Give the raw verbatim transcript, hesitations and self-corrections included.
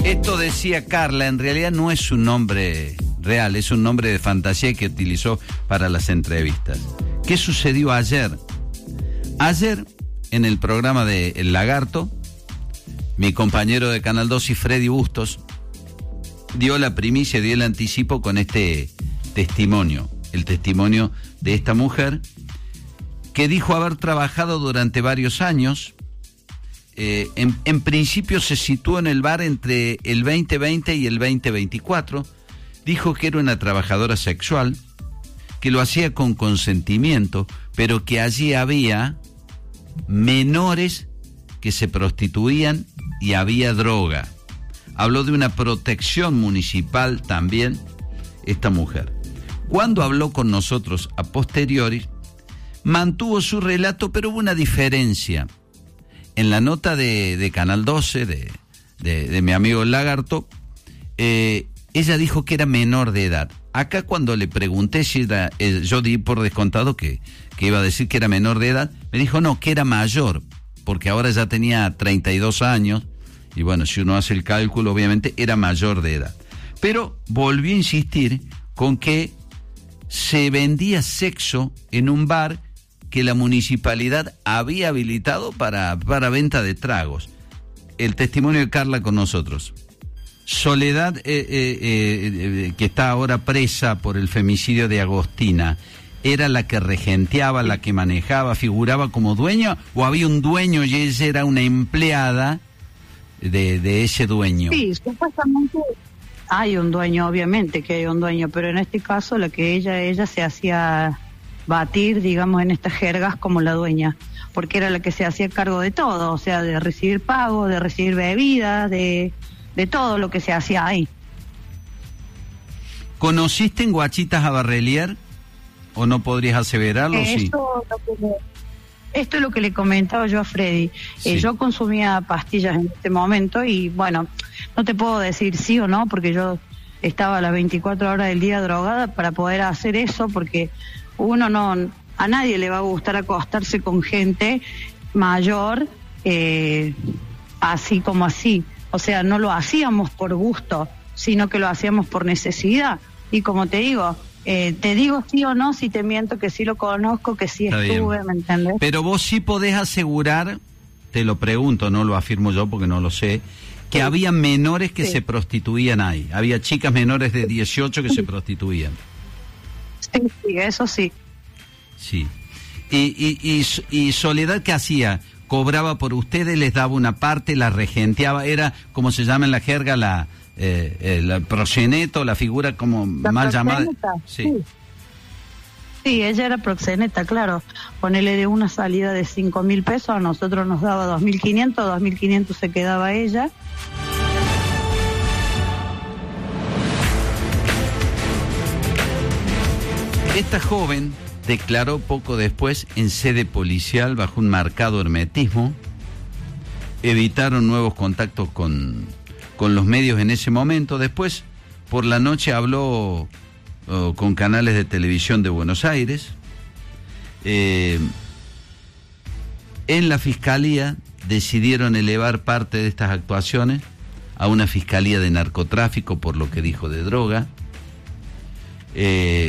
Esto decía Carla, en realidad no es un nombre real, es un nombre de fantasía que utilizó para las entrevistas. ¿Qué sucedió ayer? Ayer, en el programa de El Lagarto, mi compañero de Canal dos y Freddy Bustos dio la primicia, dio el anticipo con este testimonio, el testimonio de esta mujer que dijo haber trabajado durante varios años. Eh, en, en principio se situó en el bar entre el veinte veinte y el veinte veinticuatro. Dijo que era una trabajadora sexual, que lo hacía con consentimiento, pero que allí había menores que se prostituían y había droga. Habló de una protección municipal también esta mujer. Cuando habló con nosotros a posteriori, mantuvo su relato, pero hubo una diferencia. En la nota de, de Canal doce, de, de, de mi amigo El Lagarto, eh, ella dijo que era menor de edad. Acá cuando le pregunté si era, eh, yo di por descontado que, que iba a decir que era menor de edad, me dijo no, que era mayor, porque ahora ya tenía treinta y dos años, y bueno, si uno hace el cálculo, obviamente era mayor de edad. Pero volvió a insistir con que se vendía sexo en un bar que la municipalidad había habilitado para, para venta de tragos. El testimonio de Carla con nosotros. Soledad, eh, eh, eh, que está ahora presa por el femicidio de Agostina, ¿era la que regenteaba, la que manejaba, figuraba como dueña, o había un dueño y ella era una empleada de, de ese dueño? Sí, supuestamente hay un dueño, obviamente que hay un dueño, pero en este caso la que ella, ella se hacía batir, digamos, en estas jergas como la dueña, porque era la que se hacía cargo de todo, o sea, de recibir pago, de recibir bebidas, de, de todo lo que se hacía ahí. ¿Conociste en Guachitas a Barrelier o no podrías aseverarlo? Eh, sí. Esto, lo que le, esto es lo que le comentaba yo a Freddy. Sí. Eh, yo consumía pastillas en este momento y bueno, no te puedo decir sí o no, porque yo estaba a las veinticuatro horas del día drogada para poder hacer eso, porque uno no, a nadie le va a gustar acostarse con gente mayor, eh, así como así. O sea, no lo hacíamos por gusto, sino que lo hacíamos por necesidad. Y como te digo, eh, te digo sí o no, si te miento que sí lo conozco, que sí Está estuve, bien. ¿me entendés? Pero vos sí podés asegurar, te lo pregunto, no lo afirmo yo porque no lo sé, que Sí. había menores que Sí. se prostituían ahí. Había chicas menores de dieciocho que se prostituían. Sí, sí, eso sí. Sí. Y, y, y, y Soledad, ¿qué hacía? ¿Cobraba por ustedes, les daba una parte, la regenteaba? Era, como se llama en la jerga, la, eh, eh, la proxeneto, la figura como ¿La mal proxeneta? llamada. Sí. Sí. Sí, ella era proxeneta, claro. Ponele de una salida de cinco mil pesos, a nosotros nos daba dos mil quinientos, dos mil quinientos se quedaba ella. Esta joven declaró poco después en sede policial bajo un marcado hermetismo. Evitaron nuevos contactos con, con los medios en ese momento. Después, por la noche, habló oh, con canales de televisión de Buenos Aires. Eh, en la fiscalía decidieron elevar parte de estas actuaciones a una fiscalía de narcotráfico por lo que dijo de droga. Eh,